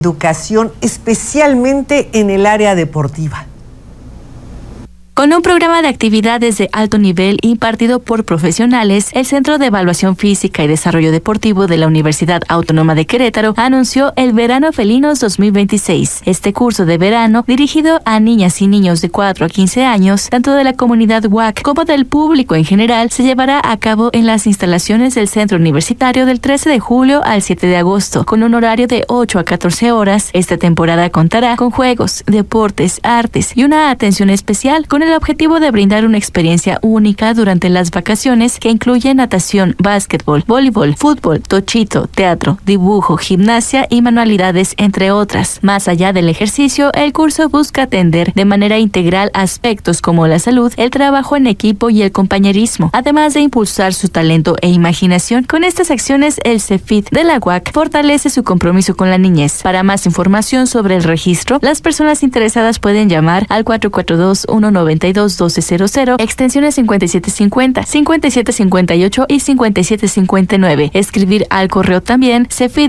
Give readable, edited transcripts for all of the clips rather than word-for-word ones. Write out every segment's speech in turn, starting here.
educación, especialmente en el área deportiva. Con un programa de actividades de alto nivel impartido por profesionales, el Centro de Evaluación Física y Desarrollo Deportivo de la Universidad Autónoma de Querétaro anunció el Verano Felinos 2026. Este curso de verano, dirigido a niñas y niños de 4 a 15 años, tanto de la comunidad UAC como del público en general, se llevará a cabo en las instalaciones del Centro Universitario del 13 de julio al 7 de agosto, con un horario de 8 a 14 horas. Esta temporada contará con juegos, deportes, artes y una atención especial con el objetivo de brindar una experiencia única durante las vacaciones que incluye natación, básquetbol, voleibol, fútbol, tochito, teatro, dibujo, gimnasia y manualidades, entre otras. Más allá del ejercicio, el curso busca atender de manera integral aspectos como la salud, el trabajo en equipo y el compañerismo, además de impulsar su talento e imaginación. Con estas acciones, el CEFIT de la UAC fortalece su compromiso con la niñez. Para más información sobre el registro, las personas interesadas pueden llamar al 442-192-1200, extensiones 5750, 5758 y 5759. Escribir al correo también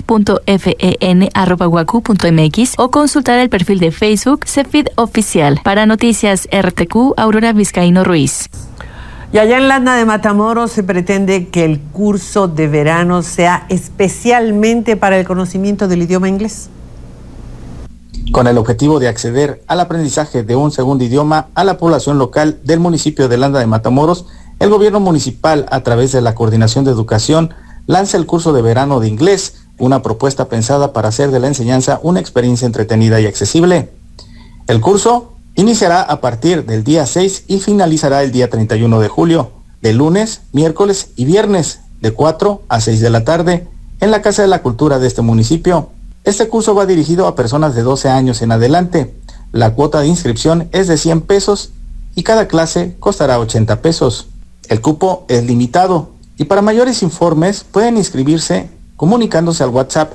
cefid.fen@guacu.mx o consultar el perfil de Facebook Cefid Oficial. Para Noticias RTQ, Aurora Vizcaíno Ruiz. Y allá en Landa de Matamoros se pretende que el curso de verano sea especialmente para el conocimiento del idioma inglés. Con el objetivo de acceder al aprendizaje de un segundo idioma a la población local del municipio de Landa de Matamoros, el gobierno municipal, a través de la Coordinación de Educación, lanza el curso de verano de inglés, una propuesta pensada para hacer de la enseñanza una experiencia entretenida y accesible. El curso iniciará a partir del día 6 y finalizará el día 31 de julio, de lunes, miércoles y viernes, de 4 a 6 de la tarde, en la Casa de la Cultura de este municipio. Este curso va dirigido a personas de 12 años en adelante. La cuota de inscripción es de 100 pesos y cada clase costará 80 pesos. El cupo es limitado y para mayores informes pueden inscribirse comunicándose al WhatsApp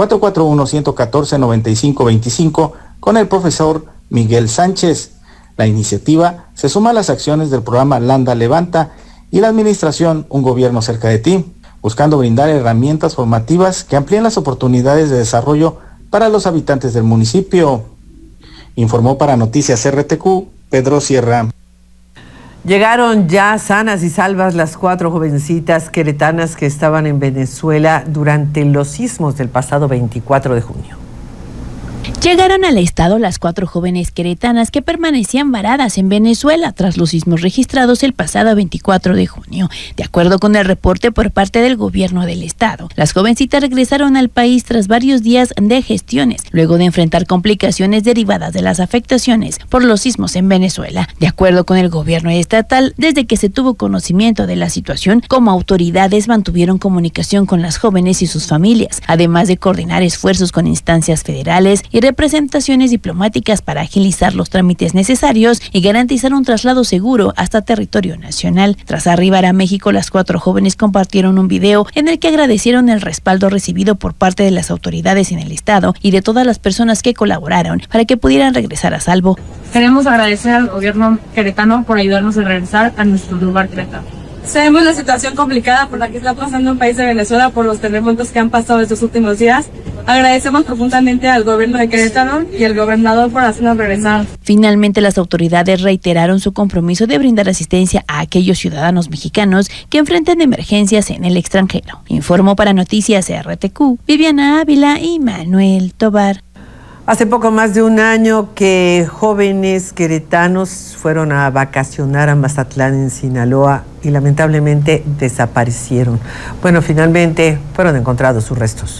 441-114-9525 con el profesor Miguel Sánchez. La iniciativa se suma a las acciones del programa Landa Levanta y la administración Un Gobierno Cerca de Ti, buscando brindar herramientas formativas que amplíen las oportunidades de desarrollo para los habitantes del municipio. Informó para Noticias RTQ, Pedro Sierra. Llegaron ya sanas y salvas las 4 jovencitas queretanas que estaban en Venezuela durante los sismos del pasado 24 de junio. Llegaron al estado las 4 jóvenes queretanas que permanecían varadas en Venezuela tras los sismos registrados el pasado 24 de junio. De acuerdo con el reporte por parte del gobierno del estado, las jovencitas regresaron al país tras varios días de gestiones, luego de enfrentar complicaciones derivadas de las afectaciones por los sismos en Venezuela. De acuerdo con el gobierno estatal, desde que se tuvo conocimiento de la situación, como autoridades mantuvieron comunicación con las jóvenes y sus familias, además de coordinar esfuerzos con instancias federales y representaciones diplomáticas para agilizar los trámites necesarios y garantizar un traslado seguro hasta territorio nacional. Tras arribar a México, las 4 jóvenes compartieron un video en el que agradecieron el respaldo recibido por parte de las autoridades en el estado y de todas las personas que colaboraron para que pudieran regresar a salvo. Queremos agradecer al gobierno queretano por ayudarnos a regresar a nuestro lugar queretano. Sabemos la situación complicada por la que está pasando el país de Venezuela por los terremotos que han pasado estos últimos días. Agradecemos profundamente al gobierno de Querétaro y al gobernador por hacernos regresar. Finalmente, las autoridades reiteraron su compromiso de brindar asistencia a aquellos ciudadanos mexicanos que enfrenten emergencias en el extranjero. Informó para Noticias RTQ, Viviana Ávila y Manuel Tobar. Hace poco más de un año que jóvenes queretanos fueron a vacacionar a Mazatlán, en Sinaloa, y lamentablemente desaparecieron. Bueno, finalmente fueron encontrados sus restos.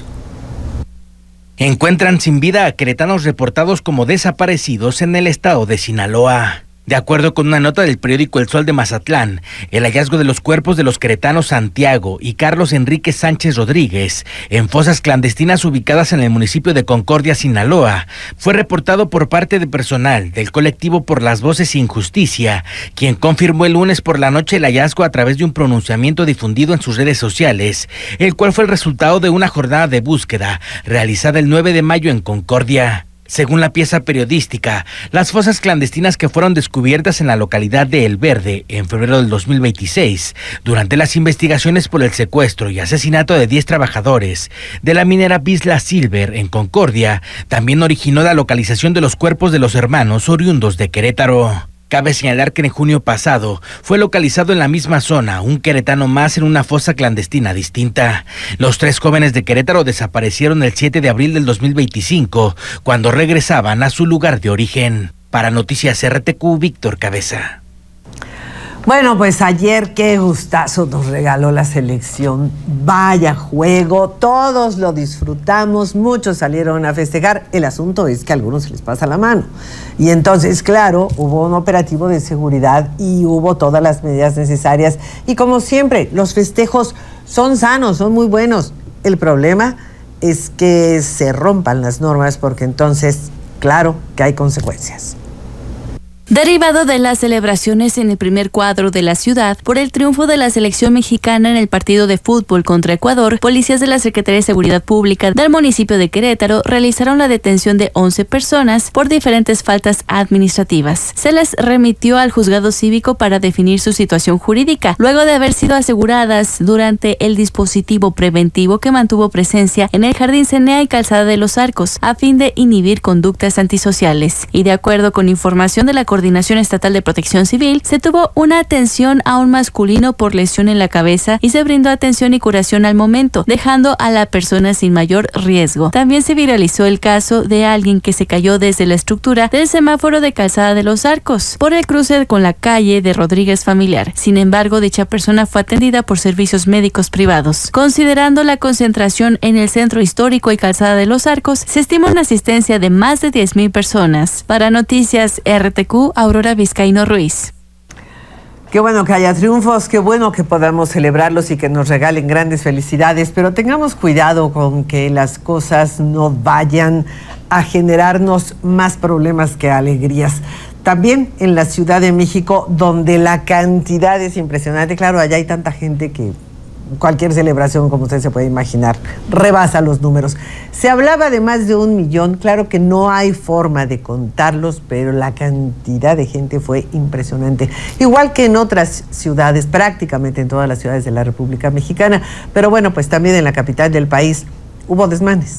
Encuentran sin vida a queretanos reportados como desaparecidos en el estado de Sinaloa. De acuerdo con una nota del periódico El Sol de Mazatlán, el hallazgo de los cuerpos de los queretanos Santiago y Carlos Enrique Sánchez Rodríguez en fosas clandestinas ubicadas en el municipio de Concordia, Sinaloa, fue reportado por parte de personal del colectivo Por las Voces Sin Justicia, quien confirmó el lunes por la noche el hallazgo a través de un pronunciamiento difundido en sus redes sociales, el cual fue el resultado de una jornada de búsqueda realizada el 9 de mayo en Concordia. Según la pieza periodística, las fosas clandestinas que fueron descubiertas en la localidad de El Verde en febrero del 2026, durante las investigaciones por el secuestro y asesinato de 10 trabajadores de la minera Bisla Silver en Concordia, también originó la localización de los cuerpos de los hermanos oriundos de Querétaro. Cabe señalar que en junio pasado fue localizado en la misma zona un queretano más en una fosa clandestina distinta. Los 3 jóvenes de Querétaro desaparecieron el 7 de abril del 2025, cuando regresaban a su lugar de origen. Para Noticias RTQ, Víctor Cabeza. Bueno, pues ayer qué gustazo nos regaló la selección. Vaya juego, todos lo disfrutamos, muchos salieron a festejar. El asunto es que a algunos se les pasa la mano. Y entonces, claro, hubo un operativo de seguridad y hubo todas las medidas necesarias. Y como siempre, los festejos son sanos, son muy buenos. El problema es que se rompan las normas porque entonces, claro, que hay consecuencias. Derivado de las celebraciones en el primer cuadro de la ciudad por el triunfo de la selección mexicana en el partido de fútbol contra Ecuador, policías de la Secretaría de Seguridad Pública del municipio de Querétaro realizaron la detención de 11 personas por diferentes faltas administrativas. Se les remitió al juzgado cívico para definir su situación jurídica, luego de haber sido aseguradas durante el dispositivo preventivo que mantuvo presencia en el Jardín Cenea y Calzada de los Arcos, a fin de inhibir conductas antisociales. Y de acuerdo con información de la Coordinación Estatal de Protección Civil, se tuvo una atención a un masculino por lesión en la cabeza y se brindó atención y curación al momento, dejando a la persona sin mayor riesgo. También se viralizó el caso de alguien que se cayó desde la estructura del semáforo de Calzada de los Arcos por el cruce con la calle de Rodríguez Familiar. Sin embargo, dicha persona fue atendida por servicios médicos privados. Considerando la concentración en el centro histórico y Calzada de los Arcos, se estima una asistencia de más de 10,000 personas. Para Noticias RTQ, Aurora Vizcaíno Ruiz. Qué bueno que haya triunfos, qué bueno que podamos celebrarlos y que nos regalen grandes felicidades, pero tengamos cuidado con que las cosas no vayan a generarnos más problemas que alegrías. También en la Ciudad de México, donde la cantidad es impresionante, claro, allá hay tanta gente que cualquier celebración, como usted se puede imaginar, rebasa los números. Se hablaba de más de 1 millón, claro que no hay forma de contarlos, pero la cantidad de gente fue impresionante. Igual que en otras ciudades, prácticamente en todas las ciudades de la República Mexicana, pero bueno, pues también en la capital del país hubo desmanes.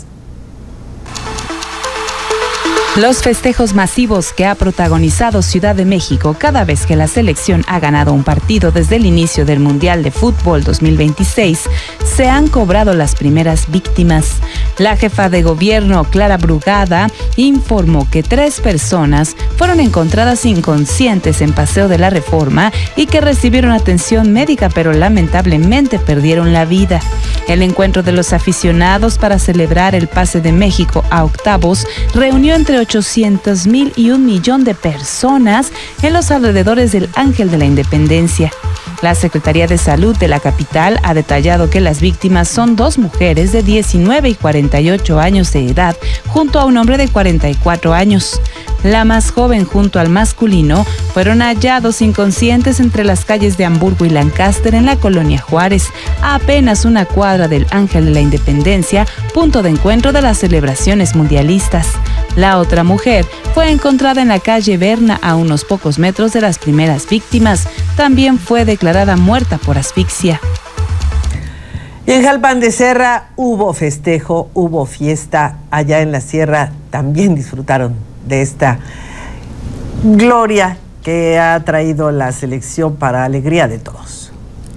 Los festejos masivos que ha protagonizado Ciudad de México cada vez que la selección ha ganado un partido desde el inicio del Mundial de Fútbol 2026 se han cobrado las primeras víctimas. La jefa de gobierno, Clara Brugada, informó que 3 personas fueron encontradas inconscientes en Paseo de la Reforma y que recibieron atención médica, pero lamentablemente perdieron la vida. El encuentro de los aficionados para celebrar el pase de México a octavos reunió entre 800,000 y 1 millón de personas en los alrededores del Ángel de la Independencia. La Secretaría de Salud de la capital ha detallado que las víctimas son 2 mujeres de 19 y 48 años de edad, junto a un hombre de 44 años. La más joven junto al masculino fueron hallados inconscientes entre las calles de Hamburgo y Lancaster en la colonia Juárez, a apenas una cuadra del Ángel de la Independencia, punto de encuentro de las celebraciones mundialistas. La otra mujer fue encontrada en la calle Berna, a unos pocos metros de las primeras víctimas. También fue declarada muerta por asfixia. Y en Jalpan de Serra hubo festejo, hubo fiesta. Allá en la sierra también disfrutaron de esta gloria que ha traído la selección para alegría de todos.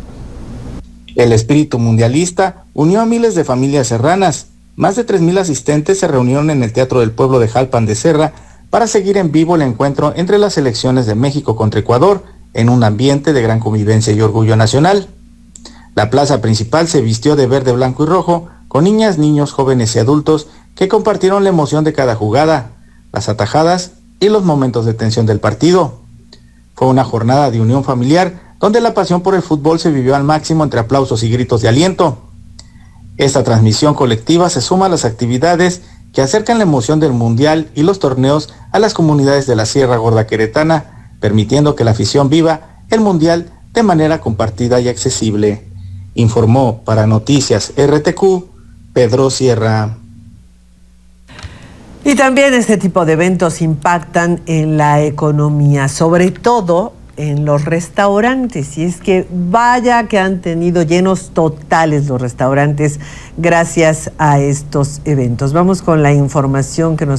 El espíritu mundialista unió a miles de familias serranas. Más de 3,000 asistentes se reunieron en el Teatro del Pueblo de Jalpan de Serra para seguir en vivo el encuentro entre las selecciones de México contra Ecuador en un ambiente de gran convivencia y orgullo nacional. La plaza principal se vistió de verde, blanco y rojo, con niñas, niños, jóvenes y adultos que compartieron la emoción de cada jugada, las atajadas y los momentos de tensión del partido. Fue una jornada de unión familiar donde la pasión por el fútbol se vivió al máximo entre aplausos y gritos de aliento. Esta transmisión colectiva se suma a las actividades que acercan la emoción del Mundial y los torneos a las comunidades de la Sierra Gorda Queretana, permitiendo que la afición viva el Mundial de manera compartida y accesible. Informó para Noticias RTQ, Pedro Sierra. Y también este tipo de eventos impactan en la economía, sobre todo en los restaurantes. Y es que vaya que han tenido llenos totales los restaurantes gracias a estos eventos. Vamos con la información que nos